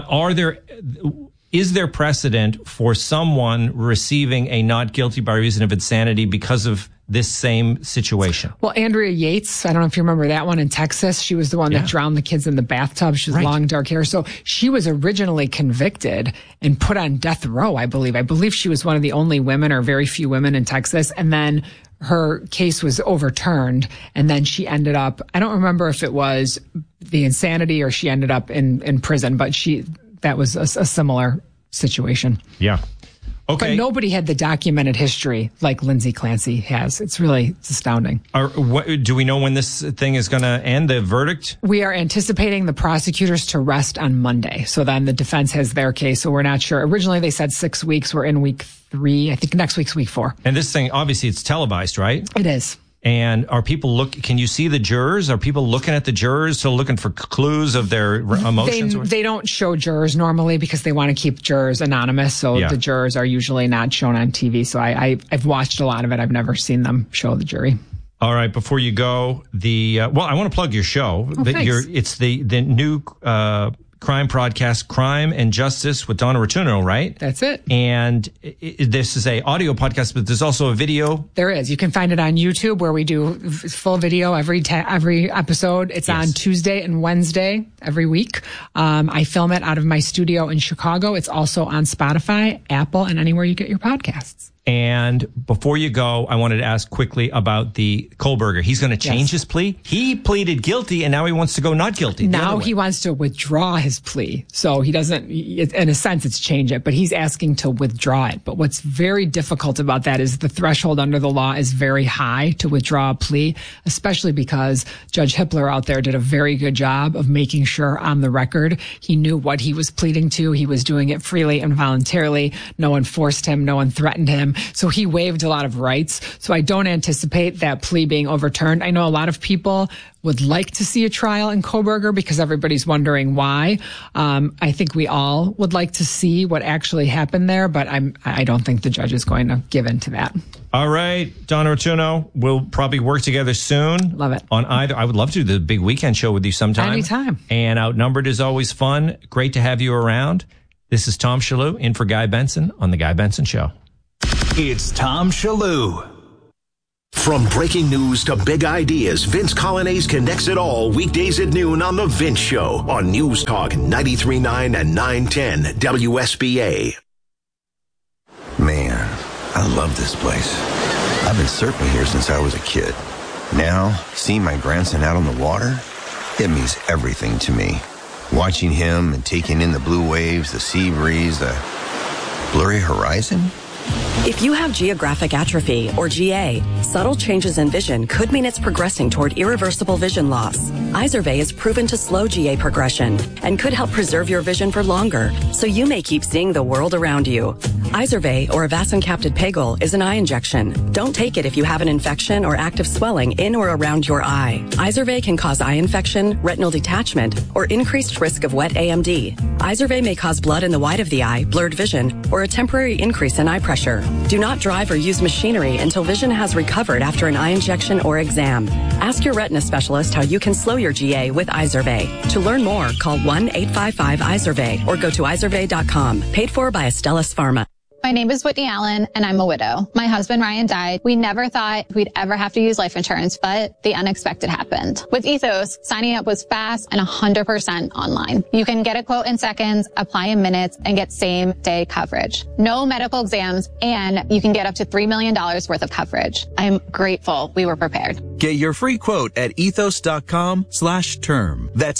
is there precedent for someone receiving a not guilty by reason of insanity because of this same situation? Well, Andrea Yates, I don't know if you remember that one in Texas. She was the one that drowned the kids in the bathtub. She was long, dark hair. So she was originally convicted and put on death row, I believe. I believe she was one of the only women or very few women in Texas. And then her case was overturned. And then she ended up, I don't remember if it was the insanity or she ended up in prison, but that was a similar situation. Yeah. Okay. But nobody had the documented history like Lindsay Clancy has. It's astounding. Do we know when this thing is going to end, the verdict? We are anticipating the prosecutors to rest on Monday. So then the defense has their case. So we're not sure. Originally, they said 6 weeks. We're in week 3. I think next week's week 4. And this thing, obviously, it's televised, right? It is. And are people can you see the jurors? Are people looking at the jurors, so looking for clues of their emotions? They don't show jurors normally because they want to keep jurors anonymous. So the jurors are usually not shown on TV. So I've watched a lot of it. I've never seen them show the jury. All right. Before you go, I want to plug your show. Oh, thanks. It's the new crime podcast, Crime and Justice with Donna Rotuno, right? That's it. And this is a audio podcast, but there's also a video. There is. You can find it on YouTube where we do full video every episode. It's on Tuesday and Wednesday every week. I film it out of my studio in Chicago. It's also on Spotify, Apple, and anywhere you get your podcasts. And before you go, I wanted to ask quickly about the Kohlberger. He's going to change his plea. He pleaded guilty, and now he wants to go not guilty. Now he wants to withdraw his plea. So he doesn't, in a sense, it's change it, but he's asking to withdraw it. But what's very difficult about that is the threshold under the law is very high to withdraw a plea, especially because Judge Hippler out there did a very good job of making sure on the record he knew what he was pleading to. He was doing it freely and voluntarily. No one forced him. No one threatened him. So he waived a lot of rights. So I don't anticipate that plea being overturned. I know a lot of people would like to see a trial in Kohlberger because everybody's wondering why. I think we all would like to see what actually happened there, but I don't think the judge is going to give in to that. All right, Donna Rotuno, we'll probably work together soon. Love it. On either. I would love to do the big weekend show with you sometime. Anytime. And Outnumbered is always fun. Great to have you around. This is Tom Shillue in for Guy Benson on The Guy Benson Show. It's Tom Shillue. From breaking news to big ideas, Vince Colonnese connects it all weekdays at noon on The Vince Show on News Talk 93.9 and 910 WSBA. Man, I love this place. I've been surfing here since I was a kid. Now, seeing my grandson out on the water, it means everything to me. Watching him and taking in the blue waves, the sea breeze, the blurry horizon. If you have geographic atrophy, or GA, subtle changes in vision could mean it's progressing toward irreversible vision loss. Izervay is proven to slow GA progression and could help preserve your vision for longer, so you may keep seeing the world around you. Izervay, or avacincaptad pegol, is an eye injection. Don't take it if you have an infection or active swelling in or around your eye. Izervay can cause eye infection, retinal detachment, or increased risk of wet AMD. Izervay may cause blood in the white of the eye, blurred vision, or a temporary increase in eye pressure. Do not drive or use machinery until vision has recovered after an eye injection or exam. Ask your retina specialist how you can slow your GA with Izervay. To learn more, call 1-855-IZERVAY or go to izervay.com. Paid for by Astellas Pharma. My name is Whitney Allen, and I'm a widow. My husband, Ryan, died. We never thought we'd ever have to use life insurance, but the unexpected happened. With Ethos, signing up was fast and 100% online. You can get a quote in seconds, apply in minutes, and get same-day coverage. No medical exams, and you can get up to $3 million worth of coverage. I'm grateful we were prepared. Get your free quote at ethos.com/term. That's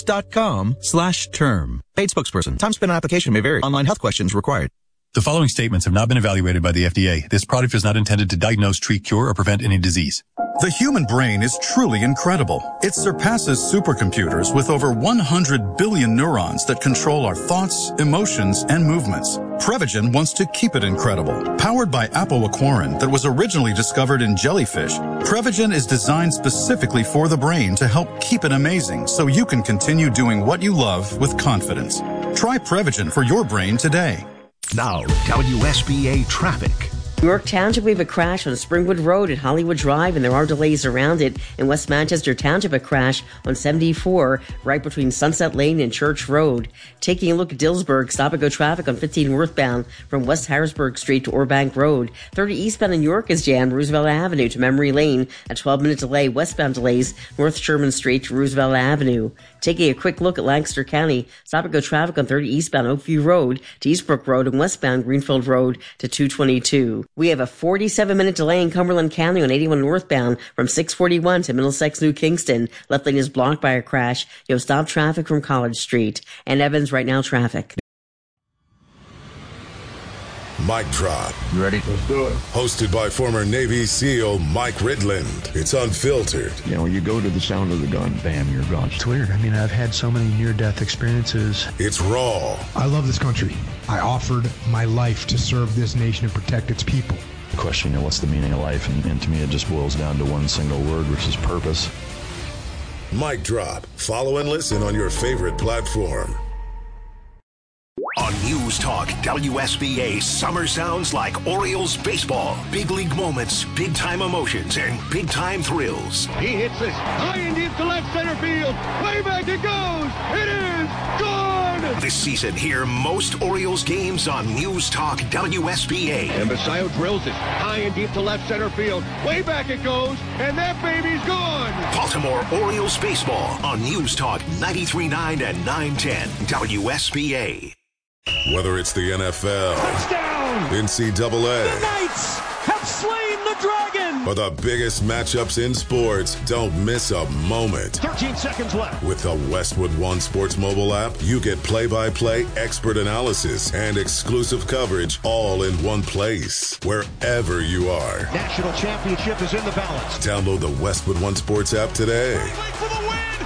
ethos.com/term. Paid spokesperson. Time spent on application may vary. Online health questions required. The following statements have not been evaluated by the FDA. This product is not intended to diagnose, treat, cure, or prevent any disease. The human brain is truly incredible. It surpasses supercomputers with over 100 billion neurons that control our thoughts, emotions, and movements. Prevagen wants to keep it incredible. Powered by apoaquarin that was originally discovered in jellyfish, Prevagen is designed specifically for the brain to help keep it amazing so you can continue doing what you love with confidence. Try Prevagen for your brain today. Now, WSBA traffic. New York Township, we have a crash on Springwood Road at Hollywood Drive, and there are delays around it. In West Manchester Township, a crash on 74, right between Sunset Lane and Church Road. Taking a look at Dillsburg, stop-and-go traffic on 15 northbound from West Harrisburg Street to Orbank Road. 30 eastbound in York is jammed, Roosevelt Avenue to Memory Lane. A 12-minute delay, westbound delays, North Sherman Street to Roosevelt Avenue. Taking a quick look at Lancaster County, stop-and-go traffic on 30 eastbound Oakview Road to Eastbrook Road and westbound Greenfield Road to 222. We have a 47-minute delay in Cumberland County on 81 northbound from 641 to Middlesex New Kingston. Left lane is blocked by a crash. You'll stop traffic from College Street. And Evans right now traffic. Mic Drop. You ready? Let's do it. Hosted by former Navy SEAL Mike Ridland. It's unfiltered. You know, you go to the sound of the gun, bam, you're gone. It's weird. I mean, I've had so many near-death experiences. It's raw. I love this country. I offered my life to serve this nation and protect its people. The question, you know, what's the meaning of life? And to me, it just boils down to one single word, which is purpose. Mic Drop. Follow and listen on your favorite platform. On News Talk, WSBA, summer sounds like Orioles baseball. Big league moments, big-time emotions, and big-time thrills. He hits this high and deep to left center field. Way back it goes. It is gone. This season, hear most Orioles games on News Talk WSBA. And Basayo drills it high and deep to left center field. Way back it goes, and that baby's gone. Baltimore Orioles baseball on News Talk 93.9 and 910 WSBA. Whether it's the NFL, touchdown, NCAA, the Knights have slain the Dragon, or the biggest matchups in sports, don't miss a moment. 13 seconds left. With the Westwood One Sports mobile app, you get play-by-play expert analysis and exclusive coverage all in one place, wherever you are. National championship is in the balance. Download the Westwood One Sports app today. For the win!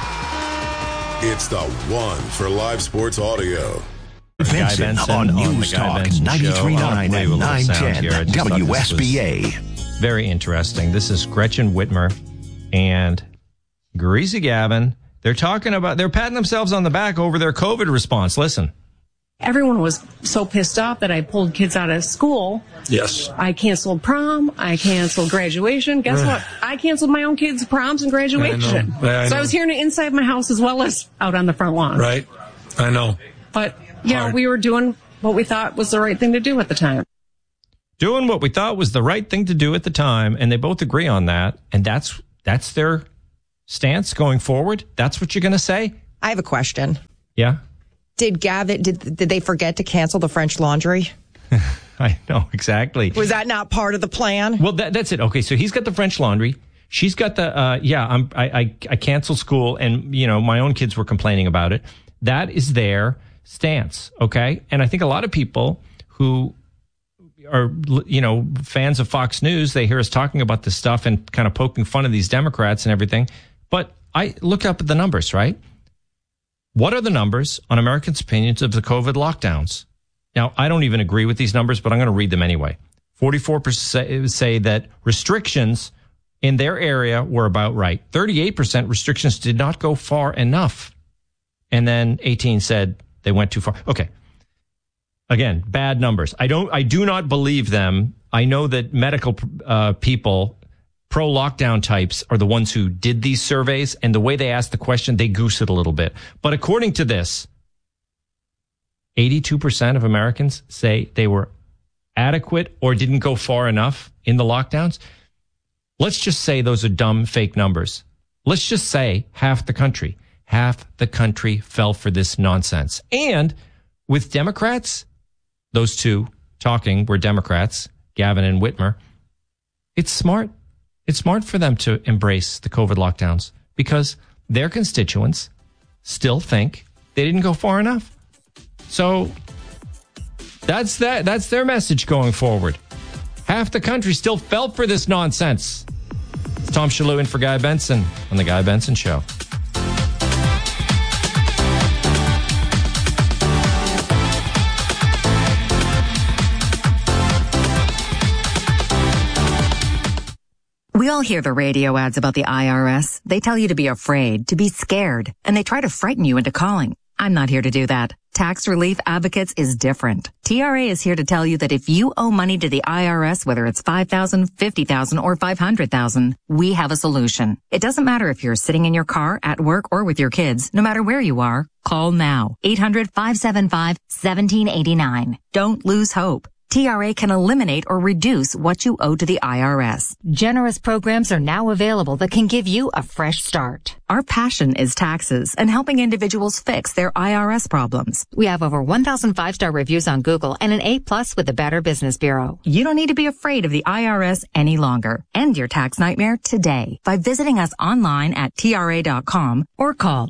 Yeah! It's the one for live sports audio. Benson on News Talk 93.9 and 910 WSBA. Very interesting. This is Gretchen Whitmer and Greasy Gavin. They're patting themselves on the back over their COVID response. Listen. Everyone was so pissed off that I pulled kids out of school. Yes. I canceled prom. I canceled graduation. Guess what? I canceled my own kids' proms and graduation. I know. So I was hearing it inside my house as well as out on the front lawn. Right. I know. But yeah, we were doing what we thought was the right thing to do at the time. Doing what we thought was the right thing to do at the time, and they both agree on that, and that's their stance going forward? That's what you're going to say? I have a question. Yeah? Did they forget to cancel the French Laundry? I know, exactly. Was that not part of the plan? Well, that's it. Okay, so he's got the French Laundry. She's got the, I canceled school, and, my own kids were complaining about it. That is their stance, okay? And I think a lot of people who are, fans of Fox News, they hear us talking about this stuff and kind of poking fun of these Democrats and everything. But I look up at the numbers, right? What are the numbers on Americans' opinions of the COVID lockdowns? Now, I don't even agree with these numbers, but I'm going to read them anyway. 44% say that restrictions in their area were about right. 38% restrictions did not go far enough. And then 18 said they went too far. Okay. Again, bad numbers. I do not believe them. I know that medical people, pro-lockdown types, are the ones who did these surveys, and the way they asked the question, they goose it a little bit. But according to this, 82% of Americans say they were adequate or didn't go far enough in the lockdowns. Let's just say those are dumb, fake numbers. Let's just say half the country fell for this nonsense. And with Democrats, those two talking were Democrats, Gavin and Whitmer. It's smart. It's smart for them to embrace the COVID lockdowns because their constituents still think they didn't go far enough. So that's their message going forward. Half the country still fell for this nonsense. It's Tom Shalhoub in for Guy Benson on The Guy Benson Show. We all hear the radio ads about the IRS. They tell you to be afraid, to be scared, and they try to frighten you into calling. I'm not here to do that. Tax Relief Advocates is different. TRA is here to tell you that if you owe money to the IRS, whether it's $5,000, $50,000, or $500,000, we have a solution. It doesn't matter if you're sitting in your car, at work, or with your kids. No matter where you are, call now. 800-575-1789. Don't lose hope. TRA can eliminate or reduce what you owe to the IRS. Generous programs are now available that can give you a fresh start. Our passion is taxes and helping individuals fix their IRS problems. We have over 1,000 5-star reviews on Google and an A+ with the Better Business Bureau. You don't need to be afraid of the IRS any longer. End your tax nightmare today by visiting us online at TRA.com or call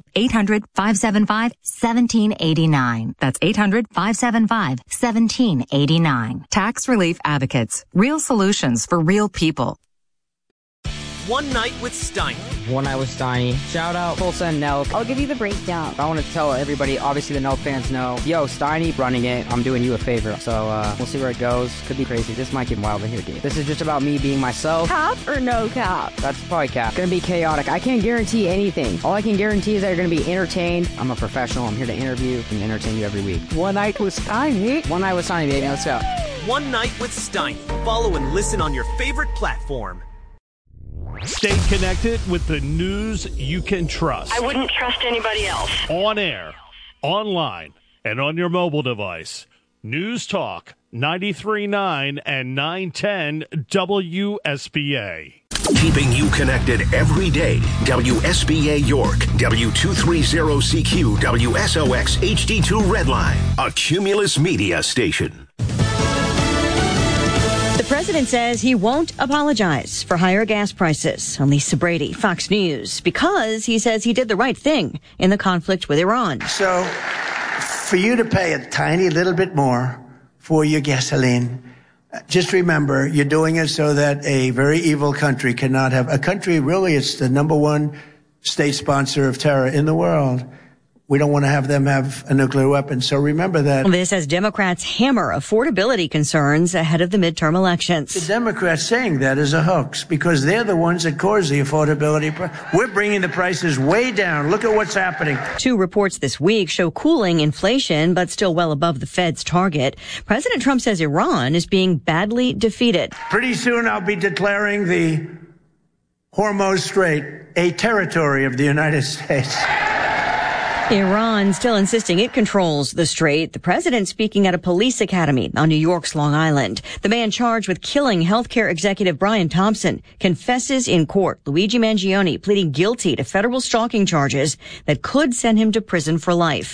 800-575-1789. That's 800-575-1789. Tax Relief Advocates. Real solutions for real people. One Night with Steiny. One Night with Steiny. Shout out Tulsa and Nelk. I'll give you the breakdown. I want to tell everybody, obviously the Nelk fans know, yo, Steiny running it. I'm doing you a favor. So we'll see where it goes. Could be crazy. This might get wild in here, dude. This is just about me being myself. Cap or no cap? That's probably cap. Gonna be chaotic. I can't guarantee anything. All I can guarantee is that you're gonna be entertained. I'm a professional. I'm here to interview and entertain you every week. One Night with Steiny. One Night with Steiny, baby. Let's go. One Night with Steiny. Follow and listen on your favorite platform. Stay connected with the news you can trust. I wouldn't trust anybody else. On air, online, and on your mobile device. News Talk 93.9 and 910 WSBA. Keeping you connected every day. WSBA York, W230CQ, WSOX HD2 Redline, a Cumulus Media station. The president says he won't apologize for higher gas prices. Lisa Brady, Fox News, because he says he did the right thing in the conflict with Iran. So, for you to pay a tiny little bit more for your gasoline, just remember, you're doing it so that a very evil country cannot have a country. Really, it's the number one state sponsor of terror in the world. We don't want to have them have a nuclear weapon. So remember that. This as Democrats hammer affordability concerns ahead of the midterm elections. The Democrats saying that is a hoax because they're the ones that cause the affordability. We're bringing the prices way down. Look at what's happening. 2 reports this week show cooling inflation, but still well above the Fed's target. President Trump says Iran is being badly defeated. Pretty soon I'll be declaring the Hormuz Strait a territory of the United States. Iran still insisting it controls the strait. The president speaking at a police academy on New York's Long Island. The man charged with killing healthcare executive Brian Thompson confesses in court. Luigi Mangione pleading guilty to federal stalking charges that could send him to prison for life.